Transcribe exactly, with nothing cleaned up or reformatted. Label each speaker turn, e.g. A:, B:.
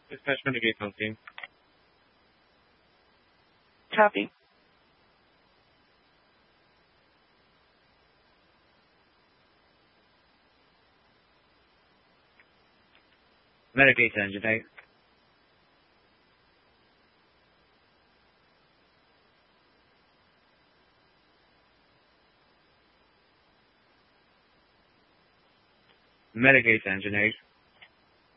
A: Dispatch Renegade on scene.
B: Copy.
C: Renegade to engine eight. Renegade to engine eight.